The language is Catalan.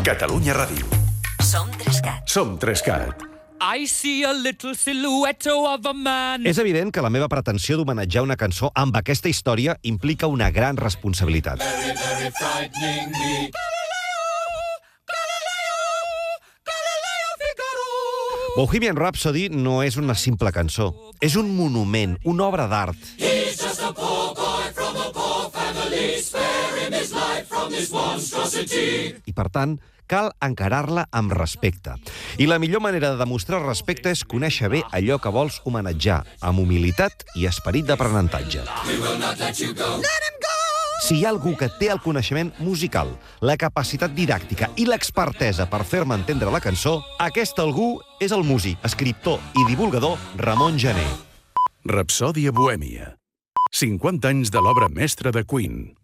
Catalunya Ràdio. Som Trescat. Som Trescat. I see a little silhouette of a man. És evident que la meva pretensió d'homenatjar una cançó amb aquesta història implica una gran responsabilitat. Very, very frightening me. Galileo Figaro. Bohemian Rhapsody no és una simple cançó. És un monument, una obra d'art. He's just a poor boy from a poor family, sparing his life from this monstrosity. I, per tant, cal encarar-la amb respecte. I la millor manera de demostrar respecte és conèixer bé allò que vols homenatjar, amb humilitat i esperit d'aprenentatge. Si hi ha algú que té el coneixement musical, la capacitat didàctica i l'expertesa per fer-me entendre la cançó, aquest algú és el músic, escriptor i divulgador Ramon Gené. Rapsòdia Bohèmia. 50 anys de l'obra mestra de Queen.